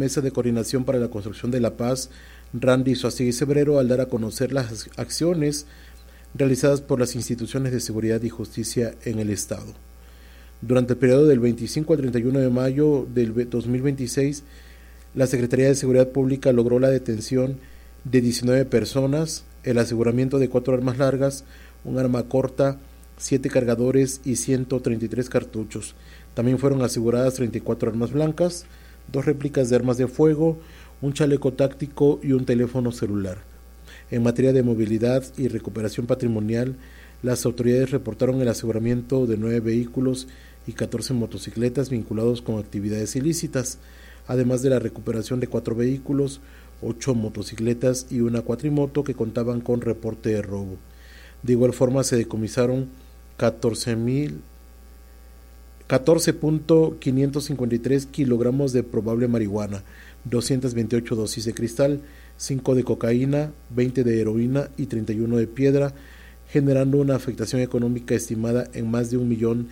Mesa de Coordinación para la Construcción de la Paz, Randy Suazigui Cebrero, al dar a conocer las acciones realizadas por las instituciones de seguridad y justicia en el Estado. Durante el periodo del 25 al 31 de mayo del 2026, la Secretaría de Seguridad Pública logró la detención de 19 personas, el aseguramiento de 4 armas largas, un arma corta, 7 cargadores y 133 cartuchos. También fueron aseguradas 34 armas blancas, 2 réplicas de armas de fuego, un chaleco táctico y un teléfono celular. En materia de movilidad y recuperación patrimonial, las autoridades reportaron el aseguramiento de 9 vehículos y 14 motocicletas vinculados con actividades ilícitas, además de la recuperación de 4 vehículos, 8 motocicletas y una cuatrimoto que contaban con reporte de robo. De igual forma se decomisaron 14.553 kilogramos de probable marihuana, 228 dosis de cristal, 5 de cocaína, 20 de heroína y 31 de piedra, generando una afectación económica estimada en más de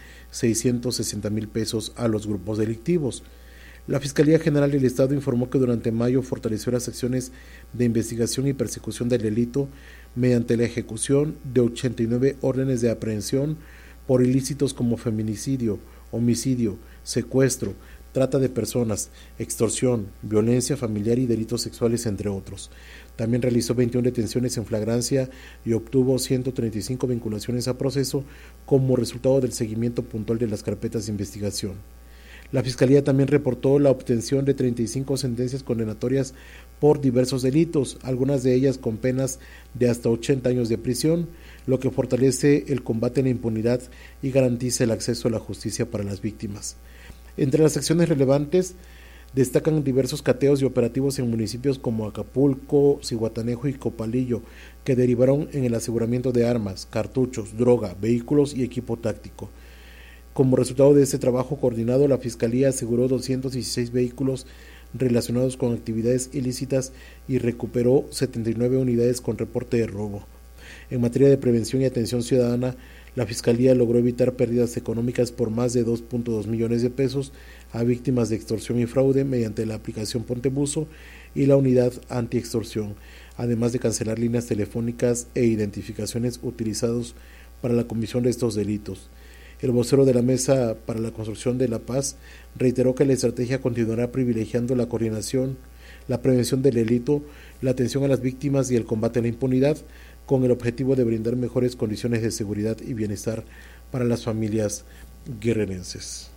1.660.000 pesos a los grupos delictivos. La Fiscalía General del Estado informó que durante mayo fortaleció las acciones de investigación y persecución del delito mediante la ejecución de 89 órdenes de aprehensión por ilícitos como feminicidio, homicidio, secuestro, trata de personas, extorsión, violencia familiar y delitos sexuales, entre otros. También realizó 21 detenciones en flagrancia y obtuvo 135 vinculaciones a proceso como resultado del seguimiento puntual de las carpetas de investigación. La Fiscalía también reportó la obtención de 35 sentencias condenatorias por diversos delitos, algunas de ellas con penas de hasta 80 años de prisión, lo que fortalece el combate a la impunidad y garantiza el acceso a la justicia para las víctimas. Entre las acciones relevantes destacan diversos cateos y operativos en municipios como Acapulco, Zihuatanejo y Copalillo, que derivaron en el aseguramiento de armas, cartuchos, droga, vehículos y equipo táctico. Como resultado de este trabajo coordinado, la Fiscalía aseguró 216 vehículos relacionados con actividades ilícitas y recuperó 79 unidades con reporte de robo. En materia de prevención y atención ciudadana, la Fiscalía logró evitar pérdidas económicas por más de 2.2 millones de pesos a víctimas de extorsión y fraude mediante la aplicación Pontebuzo y la unidad antiextorsión, además de cancelar líneas telefónicas e identificaciones utilizados para la comisión de estos delitos. El vocero de la Mesa para la Construcción de la Paz reiteró que la estrategia continuará privilegiando la coordinación, la prevención del delito, la atención a las víctimas y el combate a la impunidad, con el objetivo de brindar mejores condiciones de seguridad y bienestar para las familias guerrerenses.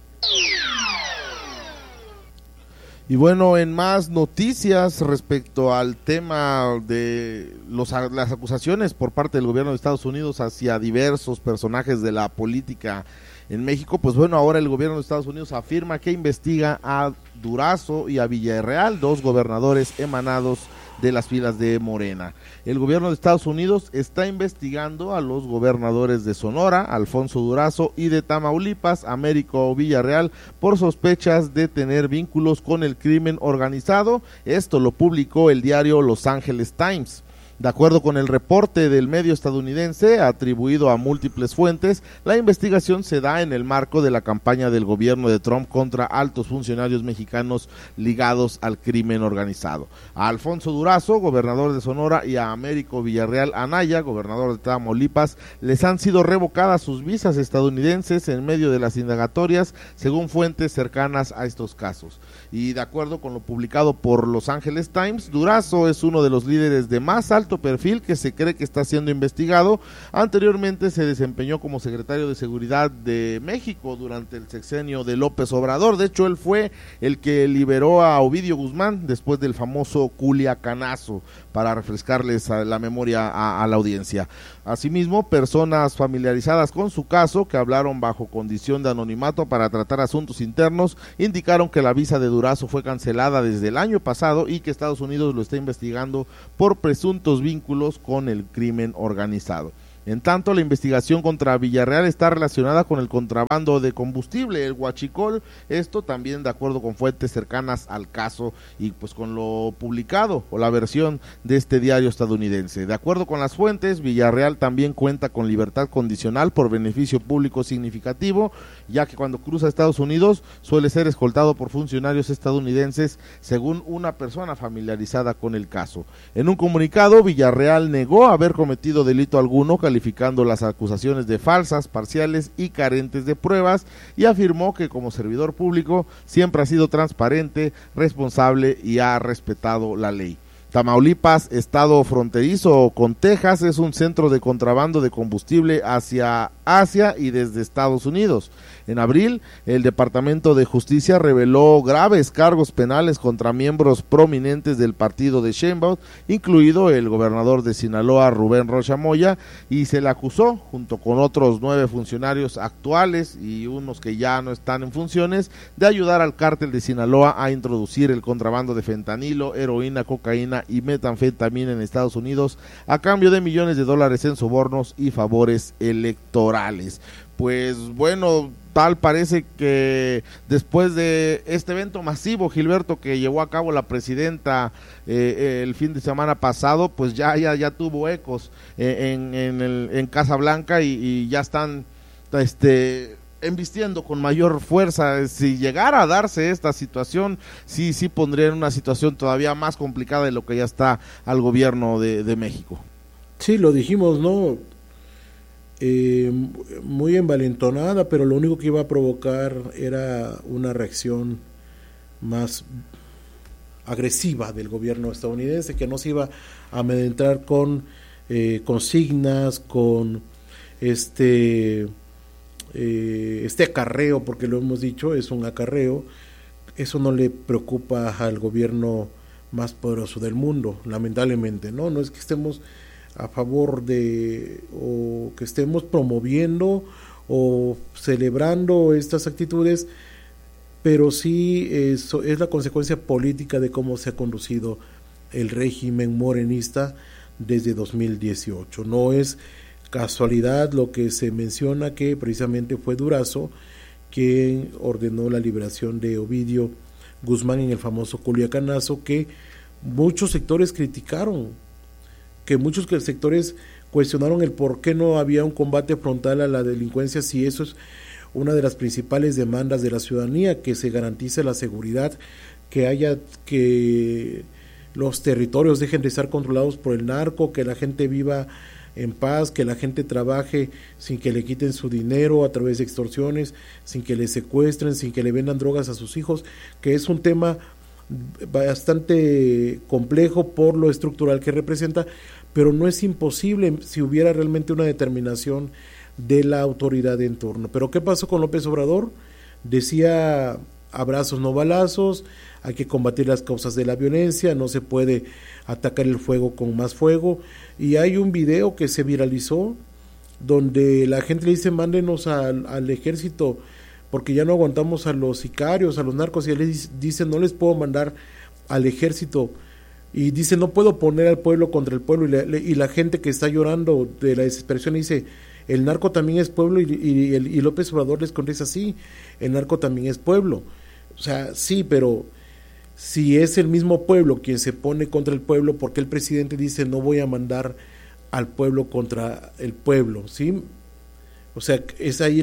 Y bueno, en más noticias respecto al tema de las acusaciones por parte del gobierno de Estados Unidos hacia diversos personajes de la política en México, pues bueno, ahora el gobierno de Estados Unidos afirma que investiga a Durazo y a Villarreal, 2 gobernadores emanados de las filas de Morena. El gobierno de Estados Unidos está investigando a los gobernadores de Sonora, Alfonso Durazo, y de Tamaulipas, Américo Villarreal, por sospechas de tener vínculos con el crimen organizado. Esto lo publicó el diario Los Angeles Times. De acuerdo con el reporte del medio estadounidense, atribuido a múltiples fuentes, la investigación se da en el marco de la campaña del gobierno de Trump contra altos funcionarios mexicanos ligados al crimen organizado. A Alfonso Durazo, gobernador de Sonora, y a Américo Villarreal Anaya, gobernador de Tamaulipas, les han sido revocadas sus visas estadounidenses en medio de las indagatorias, según fuentes cercanas a estos casos. Y de acuerdo con lo publicado por Los Angeles Times, Durazo es uno de los líderes de más alto perfil que se cree que está siendo investigado. Anteriormente se desempeñó como secretario de Seguridad de México durante el sexenio de López Obrador. De hecho, él fue el que liberó a Ovidio Guzmán después del famoso Culiacanazo, para refrescarles la memoria a la audiencia. Asimismo, personas familiarizadas con su caso, que hablaron bajo condición de anonimato para tratar asuntos internos, indicaron que la visa de Durazo fue cancelada desde el año pasado y que Estados Unidos lo está investigando por presuntos vínculos con el crimen organizado. En tanto, la investigación contra Villarreal está relacionada con el contrabando de combustible, el huachicol, esto también de acuerdo con fuentes cercanas al caso y pues con lo publicado o la versión de este diario estadounidense. De acuerdo con las fuentes, Villarreal también cuenta con libertad condicional por beneficio público significativo, ya que cuando cruza Estados Unidos suele ser escoltado por funcionarios estadounidenses, según una persona familiarizada con el caso. En un comunicado, Villarreal negó haber cometido delito alguno, calificando las acusaciones de falsas, parciales y carentes de pruebas, y afirmó que como servidor público siempre ha sido transparente, responsable y ha respetado la ley. Tamaulipas, estado fronterizo con Texas, es un centro de contrabando de combustible hacia Asia y desde Estados Unidos. En abril, el Departamento de Justicia reveló graves cargos penales contra miembros prominentes del partido de Sheinbaum, incluido el gobernador de Sinaloa, Rubén Rocha Moya, y se le acusó, junto con otros 9 funcionarios actuales y unos que ya no están en funciones, de ayudar al cártel de Sinaloa a introducir el contrabando de fentanilo, heroína, cocaína y metanfetamina en Estados Unidos a cambio de millones de dólares en sobornos y favores electorales. Pues bueno, tal parece que después de este evento masivo, Gilberto, que llevó a cabo la presidenta el fin de semana pasado, pues ya tuvo ecos en Casa Blanca y ya están embistiendo con mayor fuerza. Si llegara a darse esta situación, sí pondría en una situación todavía más complicada de lo que ya está al gobierno de México. Sí, lo dijimos, ¿no? Muy envalentonada, pero lo único que iba a provocar era una reacción más agresiva del gobierno estadounidense, que no se iba a amedrentar con consignas, con este acarreo, porque lo hemos dicho, es un acarreo. Eso no le preocupa al gobierno más poderoso del mundo, lamentablemente. No es que estemos a favor de o que estemos promoviendo o celebrando estas actitudes, pero sí eso es la consecuencia política de cómo se ha conducido el régimen morenista desde 2018. No es casualidad lo que se menciona, que precisamente fue Durazo quien ordenó la liberación de Ovidio Guzmán en el famoso Culiacanazo, que muchos sectores criticaron, que muchos sectores cuestionaron el por qué no había un combate frontal a la delincuencia, si eso es una de las principales demandas de la ciudadanía, que se garantice la seguridad, que los territorios dejen de estar controlados por el narco, que la gente viva en paz, que la gente trabaje sin que le quiten su dinero a través de extorsiones, sin que le secuestren, sin que le vendan drogas a sus hijos, que es un tema bastante complejo por lo estructural que representa, pero no es imposible si hubiera realmente una determinación de la autoridad en turno. Pero ¿qué pasó con López Obrador? Decía abrazos no balazos, hay que combatir las causas de la violencia, no se puede atacar el fuego con más fuego, y hay un video que se viralizó donde la gente le dice mándenos al ejército porque ya no aguantamos a los sicarios, a los narcos, y él les dice no les puedo mandar al ejército, y dice no puedo poner al pueblo contra el pueblo, y la gente que está llorando de la desesperación dice el narco también es pueblo, y López Obrador les contesta sí, el narco también es pueblo. O sea, sí, pero si es el mismo pueblo quien se pone contra el pueblo, ¿por qué el presidente dice no voy a mandar al pueblo contra el pueblo? ¿Sí? O sea, es ahí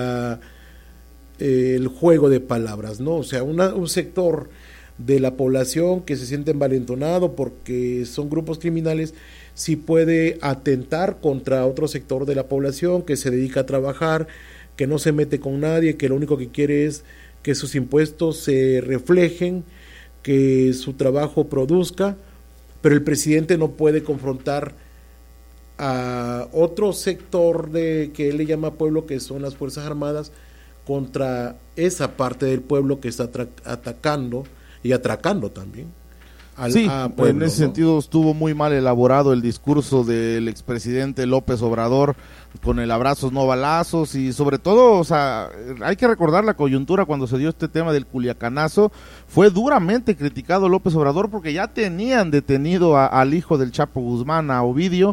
el juego de palabras, ¿no? O sea, un sector de la población que se siente envalentonado porque son grupos criminales, sí puede atentar contra otro sector de la población que se dedica a trabajar, que no se mete con nadie, que lo único que quiere es que sus impuestos se reflejen, que su trabajo produzca, pero el presidente no puede confrontar a otro sector que él le llama pueblo, que son las Fuerzas Armadas, contra esa parte del pueblo que está atacando y atracando también. Pueblo, en ese sentido estuvo muy mal elaborado el discurso del expresidente López Obrador con el abrazos no balazos, y sobre todo, o sea, hay que recordar la coyuntura cuando se dio este tema del Culiacanazo. Fue duramente criticado López Obrador porque ya tenían detenido al hijo del Chapo Guzmán, a Ovidio,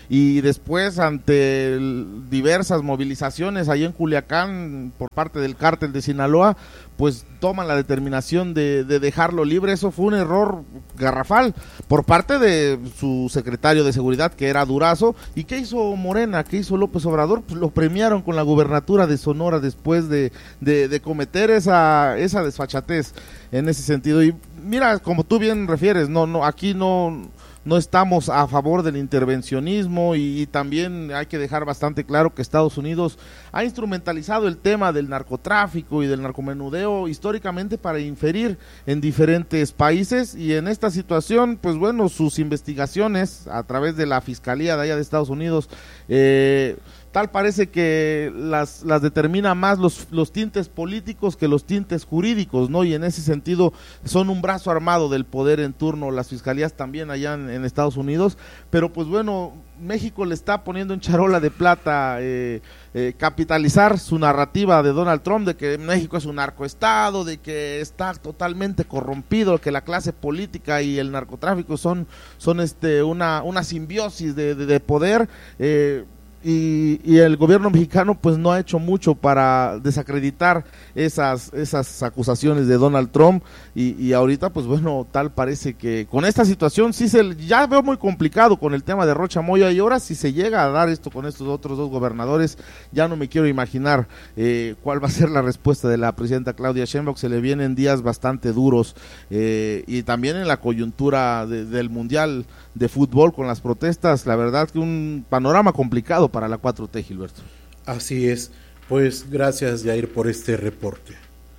y después ante diversas movilizaciones ahí en Culiacán por parte del cártel de Sinaloa, pues toman la determinación de dejarlo libre. Eso fue un error garrafal por parte de su secretario de seguridad, que era Durazo. ¿Y qué hizo Morena? ¿Qué hizo López Obrador? Pues lo premiaron con la gubernatura de Sonora después de cometer esa desfachatez en ese sentido. Y mira, como tú bien refieres, aquí no estamos a favor del intervencionismo y también hay que dejar bastante claro que Estados Unidos ha instrumentalizado el tema del narcotráfico y del narcomenudeo históricamente para inferir en diferentes países, y en esta situación, pues bueno, sus investigaciones a través de la Fiscalía de allá de Estados Unidos, tal parece que las determina más los tintes políticos que los tintes jurídicos, ¿no? Y en ese sentido son un brazo armado del poder en turno, las fiscalías también allá en Estados Unidos, pero pues bueno, México le está poniendo en charola de plata capitalizar su narrativa de Donald Trump de que México es un narcoestado, de que está totalmente corrompido, que la clase política y el narcotráfico son una simbiosis de poder, y el gobierno mexicano pues no ha hecho mucho para desacreditar esas acusaciones de Donald Trump, y ahorita pues bueno, tal parece que con esta situación sí ya veo muy complicado con el tema de Rocha Moya, y ahora si se llega a dar esto con estos otros dos gobernadores, ya no me quiero imaginar cuál va a ser la respuesta de la presidenta Claudia Sheinbaum. Se le vienen días bastante duros, y también en la coyuntura del Mundial de Fútbol con las protestas, la verdad que un panorama complicado para la 4T, Gilberto. Así es, pues gracias, Jair, por este reporte.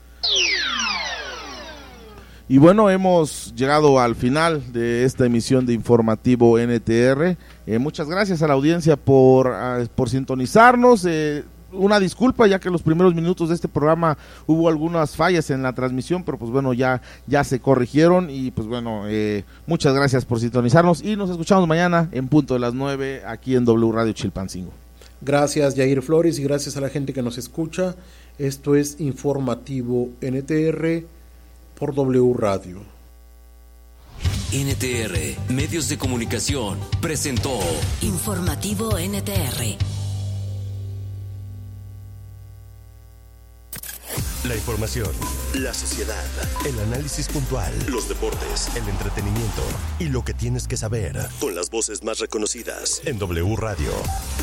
Y bueno, hemos llegado al final de esta emisión de Informativo NTR. Muchas gracias a la audiencia por sintonizarnos. Una disculpa, ya que en los primeros minutos de este programa hubo algunas fallas en la transmisión, pero pues bueno, ya se corrigieron, y pues bueno, muchas gracias por sintonizarnos, y nos escuchamos mañana en punto de las 9 aquí en W Radio Chilpancingo. Gracias, Jair Flores, y gracias a la gente que nos escucha. Esto es Informativo NTR por W Radio. NTR Medios de Comunicación presentó Informativo NTR. La información, la sociedad, el análisis puntual, los deportes, el entretenimiento y lo que tienes que saber. con las voces más reconocidas. En W Radio.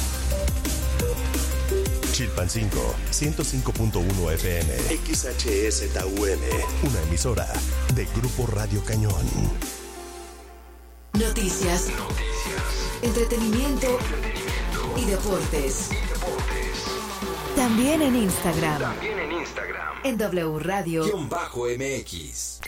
Chilpancingo, 105.1 FM. XHSTUM. Una emisora de Grupo Radio Cañón. Noticias. Entretenimiento y deportes. También en Instagram. En W Radio. _MX.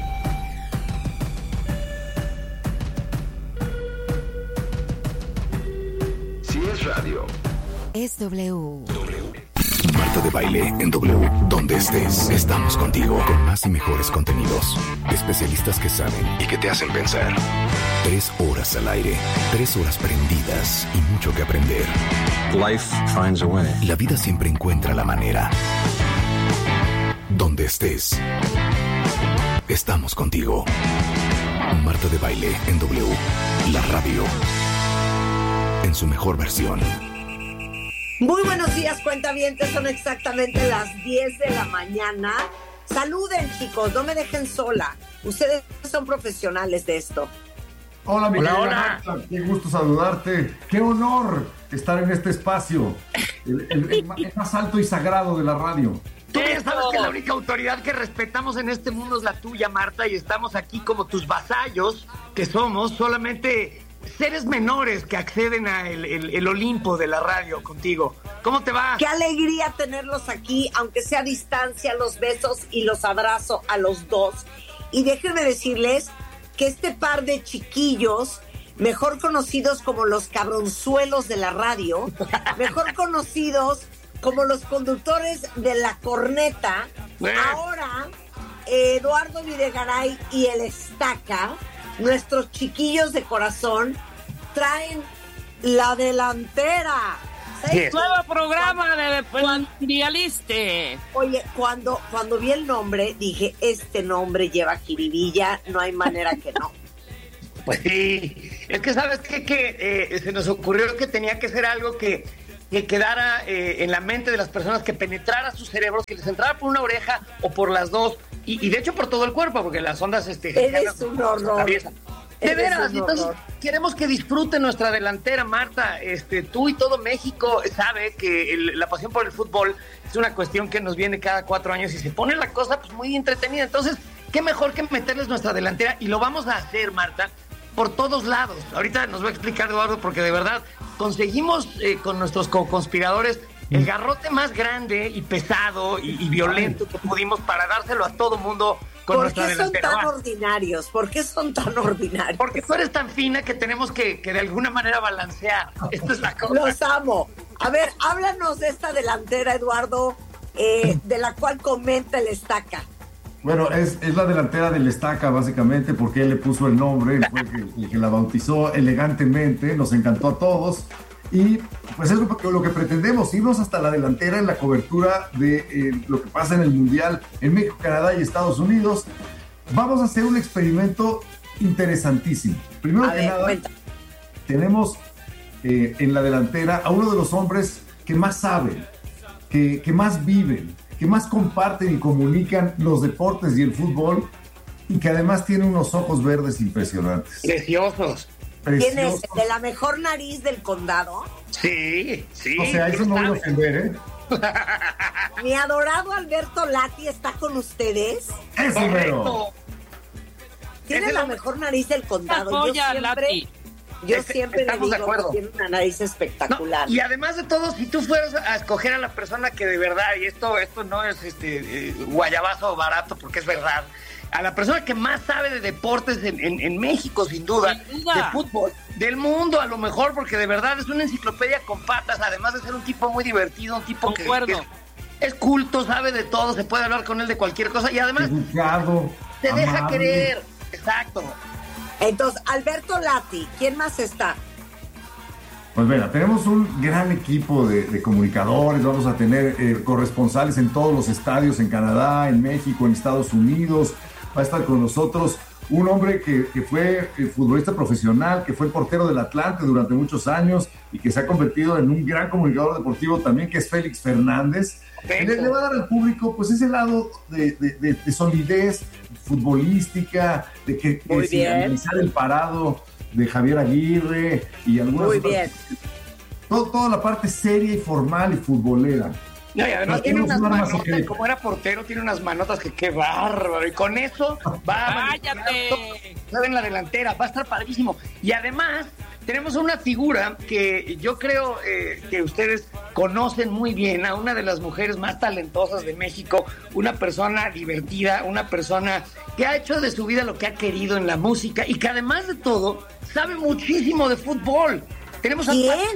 Si es radio, Es W. Marta de Baile en W. Donde estés, estamos contigo con más y mejores contenidos. Especialistas que saben y que te hacen pensar. 3 horas al aire, 3 horas prendidas y mucho que aprender. life finds a way. La vida siempre encuentra la manera. Donde estés, estamos contigo. Marta de Baile en W. La radio en su mejor versión. Muy buenos días, cuentavientes, son exactamente las 10 de la mañana. Saluden, chicos, no me dejen sola. Ustedes son profesionales de esto. Hola, mi querida Marta, qué gusto saludarte. Qué honor estar en este espacio, el más alto y sagrado de la radio. Tú ya sabes que la única autoridad que respetamos en este mundo es la tuya, Marta, y estamos aquí como tus vasallos, que somos solamente seres menores que acceden a el Olimpo de la radio contigo. ¿Cómo te va? Qué alegría tenerlos aquí, aunque sea a distancia, los besos y los abrazo a los dos. Y déjenme decirles que este par de chiquillos, mejor conocidos como los cabronzuelos de la radio, mejor conocidos como los conductores de La Corneta, ahora Eduardo Videgaray y el Estaca, nuestros chiquillos de corazón, traen la delantera. ¿Sí? Nuevo programa de Mundialiste. Oye, cuando vi el nombre, dije, este nombre lleva jiribilla, no hay manera que no. Pues sí, es que sabes que se nos ocurrió que tenía que ser algo que quedara en la mente de las personas, que penetrara sus cerebros, que les entrara por una oreja o por las dos, y de hecho por todo el cuerpo, porque las ondas eres un horror. De veras, entonces queremos que disfruten nuestra delantera, Marta. Tú y todo México sabe que la pasión por el fútbol es una cuestión que nos viene cada 4 años y se pone la cosa pues muy entretenida. Entonces, qué mejor que meterles nuestra delantera, y lo vamos a hacer, Marta, por todos lados. Ahorita nos va a explicar Eduardo, porque de verdad conseguimos con nuestros co-conspiradores el garrote más grande y pesado y violento que pudimos para dárselo a todo mundo con nuestra delantera. ¿Por qué son tan ordinarios? Porque tú eres tan fina que tenemos que de alguna manera balancear. Esta es la cosa. Los amo. A ver, háblanos de esta delantera, Eduardo, de la cual comenta el Estaca. Bueno, es la delantera del Estaca, básicamente, porque él le puso el nombre, él fue el que la bautizó elegantemente, nos encantó a todos. Y pues es lo que pretendemos, irnos hasta la delantera en la cobertura de lo que pasa en el Mundial en México, Canadá y Estados Unidos. Vamos a hacer un experimento interesantísimo. Primero que nada, tenemos en la delantera a uno de los hombres que más saben, que más viven, que más comparten y comunican los deportes y el fútbol, y que además tiene unos ojos verdes impresionantes. Preciosos. ¿Quién es? ¿De la mejor nariz del condado? Sí. O sea, eso no voy a ofender, Mi adorado Alberto Lati está con ustedes. Eso, pero tiene la mejor nariz del condado. Yo siempre le digo que tiene una nariz espectacular. No, y además de todo, si tú fueras a escoger a la persona que de verdad, y esto no es guayabazo barato, porque es verdad, a la persona que más sabe de deportes en México, sin duda, de fútbol, del mundo a lo mejor, porque de verdad es una enciclopedia con patas, además de ser un tipo muy divertido, un tipo que es culto, sabe de todo, se puede hablar con él de cualquier cosa, y además educado, te deja querer. Exacto. Entonces, Alberto Lati, ¿quién más está? Pues mira, tenemos un gran equipo de comunicadores, vamos a tener corresponsales en todos los estadios, en Canadá, en México, en Estados Unidos. Va a estar con nosotros un hombre que fue futbolista profesional, que fue portero del Atlante durante muchos años y que se ha convertido en un gran comunicador deportivo también, que es Félix Fernández. Le va a dar al público pues ese lado de solidez futbolística, de analizar el parado de Javier Aguirre y algunas muy bien. Toda la parte seria y formal y futbolera. No, y además tiene unas manotas, como era portero, tiene unas manotas que qué bárbaro, y con eso va a en la delantera, va a estar padrísimo. Y además tenemos una figura que yo creo que ustedes conocen muy bien, a una de las mujeres más talentosas de México, una persona divertida, una persona que ha hecho de su vida lo que ha querido en la música y que además de todo sabe muchísimo de fútbol. Tenemos a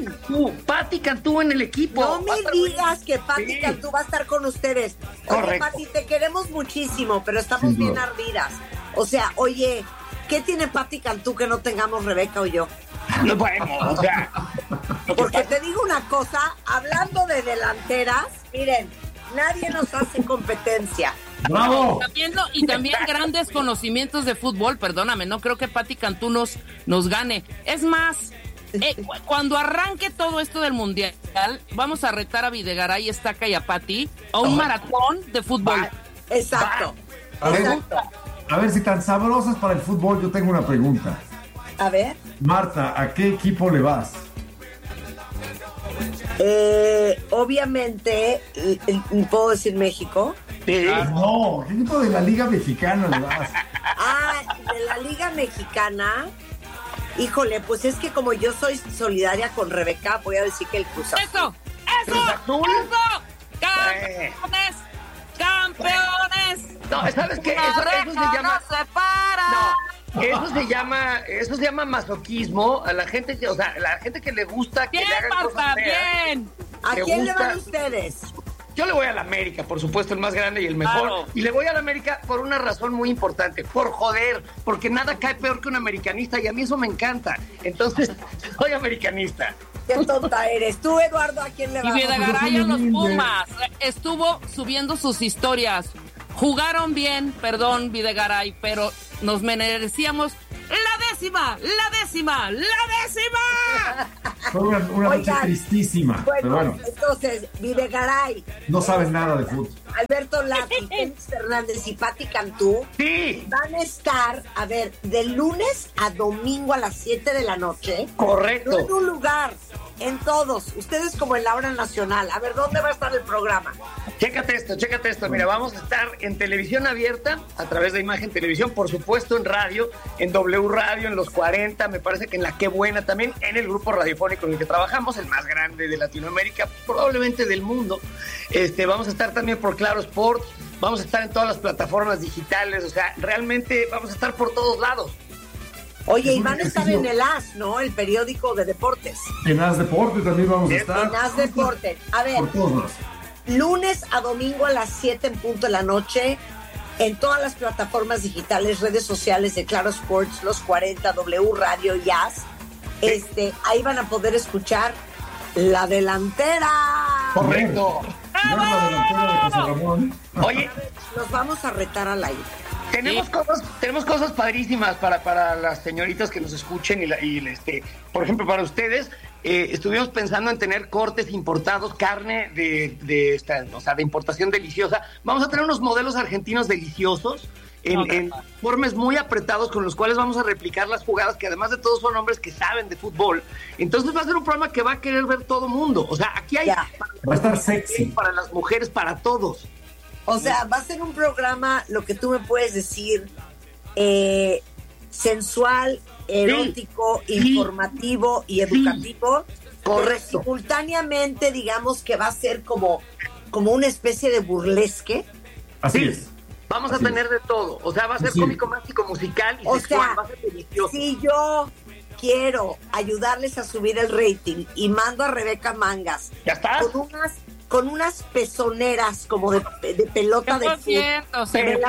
Pati Cantú en el equipo. No me digas que Pati Cantú va a estar con ustedes. Oye, Pati, te queremos muchísimo, pero estamos bien ardidas. O sea, oye, ¿qué tiene Pati Cantú que no tengamos Rebeca o yo? No, bueno, o sea... Porque te digo una cosa, hablando de delanteras, miren, nadie nos hace competencia. ¡Bravo! Y también grandes conocimientos de fútbol, perdóname, no creo que Pati Cantú nos gane. Es más... cuando arranque todo esto del Mundial, vamos a retar a Videgaray, Estaca y a Pati a un maratón de fútbol. Exacto. A ver, si tan sabrosas para el fútbol, yo tengo una pregunta. A ver. Marta, ¿a qué equipo le vas? Obviamente, ¿puedo decir México? No, ¿qué equipo de la Liga Mexicana le vas? De la Liga Mexicana... Híjole, pues es que como yo soy solidaria con Rebeca, voy a decir que el Cruz Azul. ¡Eso! ¡Campeones! No, ¿sabes qué? Eso se llama... Eso se llama masoquismo. A la gente que, la gente que le gusta que le hagan cosas feas. ¿A quién le van ustedes? Yo le voy a la América, por supuesto, el más grande y el mejor. Claro. Y le voy a la América por una razón muy importante, por joder, porque nada cae peor que un americanista y a mí eso me encanta. Entonces, soy americanista. Qué tonta eres. Tú, Eduardo, ¿a quién le vas? Y Videgaray a los Pumas. Estuvo subiendo sus historias. Jugaron bien, perdón, Videgaray, pero nos merecíamos la décima, la décima, la décima. Fue una noche tristísima. Bueno, entonces, Videgaray. No saben nada de fútbol. Alberto Lati, Félix Fernández y Pati Cantú. Sí. Van a estar, a ver, de lunes a domingo a las 7 de la noche. Correcto. No en un lugar, en todos. Ustedes como en la hora nacional. A ver, ¿dónde va a estar el programa? Chécate esto. Mira, vamos a estar en televisión abierta, a través de Imagen Televisión, por supuesto en radio, en W Radio, en los 40, me parece que en la Qué Buena también, en el grupo radiofónico en el que trabajamos, el más grande de Latinoamérica, probablemente del mundo. Vamos a estar también por Claro Sports, vamos a estar en todas las plataformas digitales, o sea, realmente vamos a estar por todos lados. Oye, y van a estar en el AS, ¿no? El periódico de deportes. En AS Deportes también vamos a estar. En AS Deportes. A ver, por todos. Lunes a domingo a las 7 en punto de la noche, en todas las plataformas digitales, redes sociales de Claro Sports, Los 40, W Radio y AS. Ahí van a poder escuchar La Delantera. Correcto. La Delantera de José Ramón. Oye, nos vamos a retar al aire. Tenemos cosas padrísimas para las señoritas que nos escuchen por ejemplo, para ustedes. Estuvimos pensando en tener cortes importados, carne de importación deliciosa. Vamos a tener unos modelos argentinos deliciosos en formes muy apretados con los cuales vamos a replicar las jugadas, que además de todo son hombres que saben de fútbol. Entonces va a ser un programa que va a querer ver todo mundo. O sea, aquí hay va a estar sexy para las mujeres, para todos. O sea, va a ser un programa, lo que tú me puedes decir, sensual, erótico, informativo y educativo. Correcto. Simultáneamente, digamos que va a ser como una especie de burlesque. Así es. Vamos a tener de todo. O sea, va a ser cómico, mágico, musical y sexual. Va a ser delicioso. Si yo quiero ayudarles a subir el rating y mando a Rebeca Mangas. ¿Ya estás? Con unas pezoneras como de pelota de fútbol.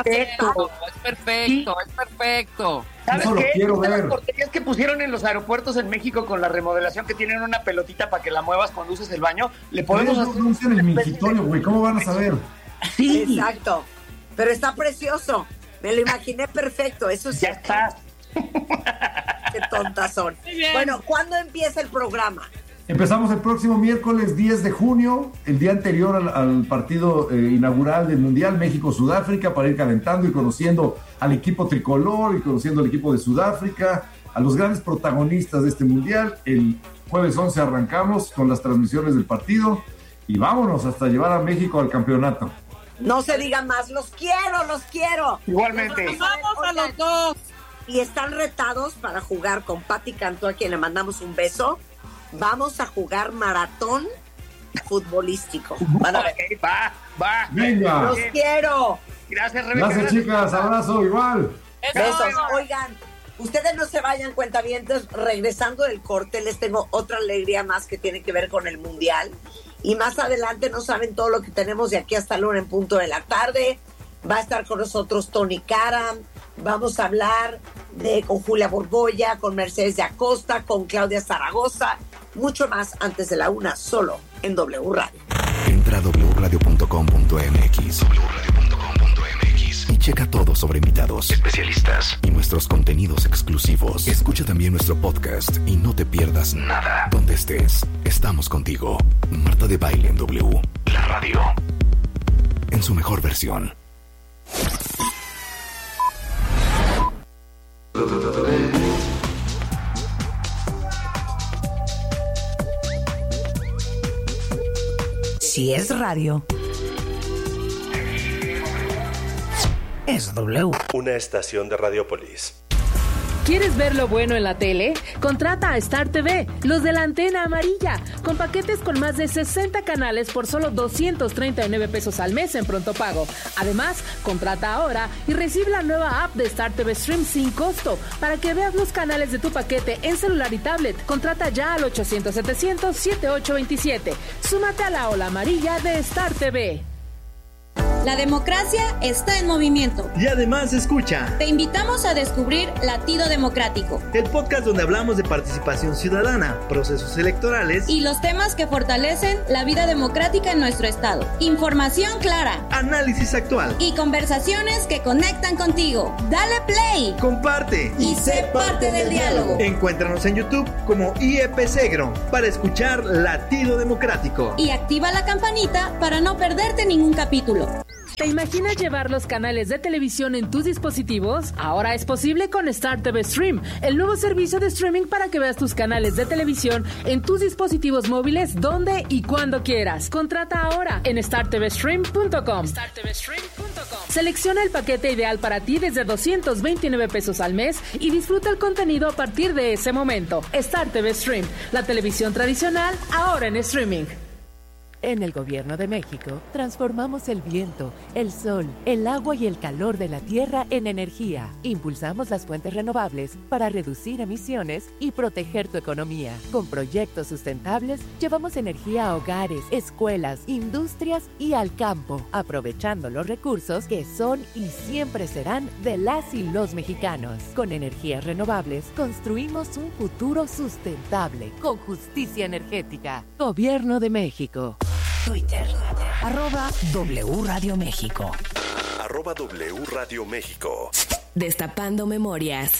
Es perfecto. ¿Sabes Eso qué? lo quiero ver. Las porterías que pusieron en los aeropuertos en México con la remodelación, que tienen una pelotita para que la muevas cuando uses el baño, le podemos hacer... No usan el mingitorio, güey, ¿cómo van a saber? Sí. Exacto. Pero está precioso. Me lo imaginé perfecto. Eso sí. Ya está. Qué tontas son. Bueno, ¿cuándo empieza el programa? Empezamos el próximo miércoles 10 de junio, el día anterior al partido inaugural del Mundial México-Sudáfrica, para ir calentando y conociendo al equipo tricolor y conociendo al equipo de Sudáfrica, a los grandes protagonistas de este Mundial. El jueves 11 arrancamos con las transmisiones del partido y vámonos hasta llevar a México al campeonato. No se diga más, los quiero. Igualmente. Vamos a los dos. Y están retados para jugar con Pati Cantú, a quien le mandamos un beso. Vamos a jugar maratón futbolístico. Va. Venga. Los quiero. Gracias, Rebeca. Gracias, chicas. Abrazo, igual. Besos. Oigan, ustedes no se vayan, cuentavientes. Regresando del corte, les tengo otra alegría más que tiene que ver con el Mundial. Y más adelante no saben todo lo que tenemos de aquí hasta la 1 en punto de la tarde. Va a estar con nosotros Tony Karam. Vamos a hablar con Julia Borbolla, con Mercedes de Acosta, con Claudia Zaragoza. Mucho más antes de la 1, solo en W Radio. Entra a wradio.com.mx y checa todo sobre invitados, especialistas y nuestros contenidos exclusivos. Escucha también nuestro podcast y no te pierdas nada. Donde estés, estamos contigo. Marta de Baile en W, la radio, en su mejor versión. Si es radio, es W. Una estación de Radiopolis. ¿Quieres ver lo bueno en la tele? Contrata a Star TV, los de la antena amarilla, con paquetes con más de 60 canales por solo 239 pesos al mes en pronto pago. Además, contrata ahora y recibe la nueva app de Star TV Stream sin costo para que veas los canales de tu paquete en celular y tablet. Contrata ya al 800-700-7827. Súmate a la ola amarilla de Star TV. La democracia está en movimiento. Y además escucha. Te invitamos a descubrir Latido Democrático, el podcast donde hablamos de participación ciudadana, procesos electorales y los temas que fortalecen la vida democrática en nuestro estado. Información clara, análisis actual y conversaciones que conectan contigo. Dale play, comparte y sé parte del diálogo. Encuéntranos en YouTube como IEP Segro para escuchar Latido Democrático. Y activa la campanita para no perderte ningún capítulo. ¿Te imaginas llevar los canales de televisión en tus dispositivos? Ahora es posible con Star TV Stream, el nuevo servicio de streaming para que veas tus canales de televisión en tus dispositivos móviles donde y cuando quieras. Contrata ahora en startvstream.com. Selecciona el paquete ideal para ti desde 229 pesos al mes y disfruta el contenido a partir de ese momento. Star TV Stream, la televisión tradicional ahora en streaming. En el Gobierno de México, transformamos el viento, el sol, el agua y el calor de la tierra en energía. Impulsamos las fuentes renovables para reducir emisiones y proteger tu economía. Con proyectos sustentables, llevamos energía a hogares, escuelas, industrias y al campo, aprovechando los recursos que son y siempre serán de las y los mexicanos. Con energías renovables, construimos un futuro sustentable, con justicia energética. Gobierno de México. Twitter, @W Radio México. @W Radio México. Destapando memorias.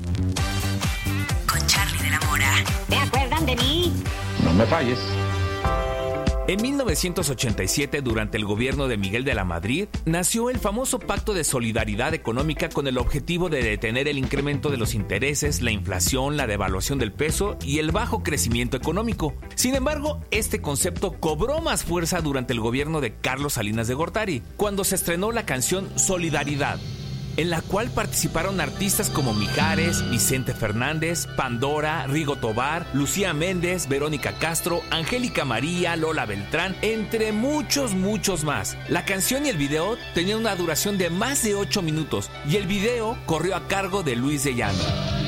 Con Charly de la Mora. ¿Se acuerdan de mí? No me falles. En 1987, durante el gobierno de Miguel de la Madrid, nació el famoso Pacto de Solidaridad Económica con el objetivo de detener el incremento de los intereses, la inflación, la devaluación del peso y el bajo crecimiento económico. Sin embargo, este concepto cobró más fuerza durante el gobierno de Carlos Salinas de Gortari, cuando se estrenó la canción Solidaridad, en la cual participaron artistas como Mijares, Vicente Fernández, Pandora, Rigo Tobar, Lucía Méndez, Verónica Castro, Angélica María, Lola Beltrán, entre muchos más. La canción y el video tenían una duración de más de 8 minutos y el video corrió a cargo de Luis de Llano.